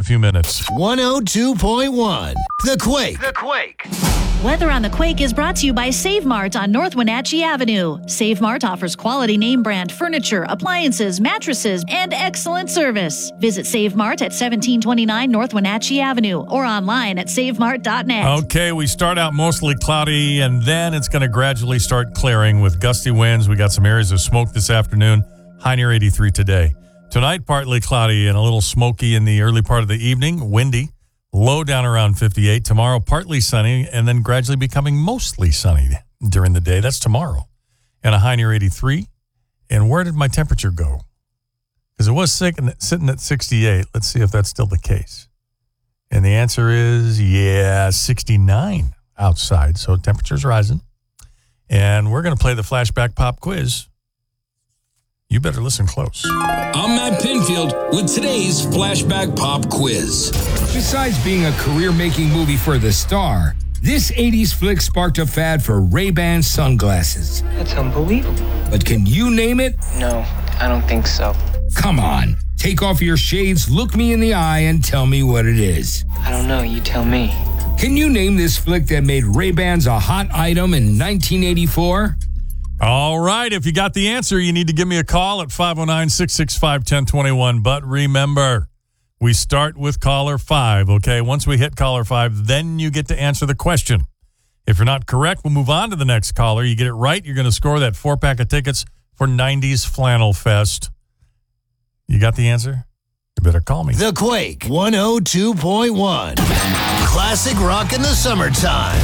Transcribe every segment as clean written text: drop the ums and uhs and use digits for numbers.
few minutes. 102.1 The Quake. The Quake. Weather on the Quake is brought to you by Save Mart on North Wenatchee Avenue. Save Mart offers quality name brand furniture, appliances, mattresses, and excellent service. Visit Save Mart at 1729 North Wenatchee Avenue or online at savemart.net. Okay, we start out mostly cloudy, and then it's going to gradually start clearing with gusty winds. We got some areas of smoke this afternoon, high near 83 today. Tonight, partly cloudy and a little smoky in the early part of the evening, windy. Low down around 58. Tomorrow, partly sunny, and then gradually becoming mostly sunny during the day. That's tomorrow. And a high near 83. And where did my temperature go? Because it was sitting at 68. Let's see if that's still the case. And the answer is, 69 outside. So temperature's rising. And we're going to play the flashback pop quiz. You better listen close. I'm Matt Pinfield with today's Flashback Pop Quiz. Besides being a career-making movie for the star, this 80s flick sparked a fad for Ray-Ban sunglasses. That's unbelievable. But can you name it? No, I don't think so. Come on, take off your shades, look me in the eye, and tell me what it is. I don't know, you tell me. Can you name this flick that made Ray-Bans a hot item in 1984? All right. If you got the answer, you need to give me a call at 509-665-1021. But remember, we start with caller 5, okay? Once we hit caller 5, then you get to answer the question. If you're not correct, we'll move on to the next caller. You get it right, you're going to score that 4-pack of tickets for 90s Flannel Fest. You got the answer? You better call me. The Quake 102.1. Classic rock in the summertime.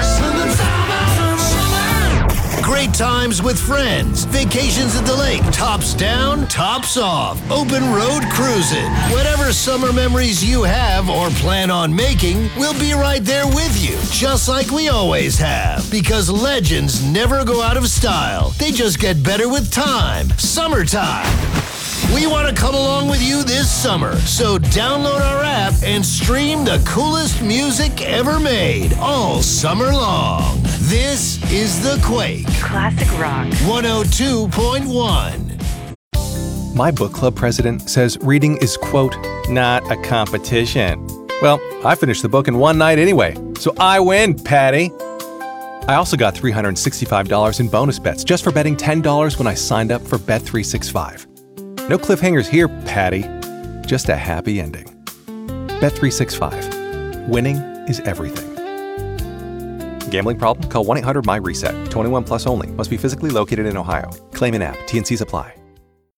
Great times with friends. Vacations at the lake. Tops down, tops off. Open road cruising. Whatever summer memories you have or plan on making, we'll be right there with you. Just like we always have. Because legends never go out of style. They just get better with time. Summertime. We want to come along with you this summer, so download our app and stream the coolest music ever made all summer long. This is The Quake. Classic rock. 102.1. My book club president says reading is, quote, not a competition. Well, I finished the book in one night anyway, so I win, Patty. I also got $365 in bonus bets just for betting $10 when I signed up for Bet365. No cliffhangers here, Patty. Just a happy ending. Bet365. Winning is everything. Gambling problem? Call 1-800-MY-RESET. 21 plus only. Must be physically located in Ohio. Claim in app. T&Cs apply.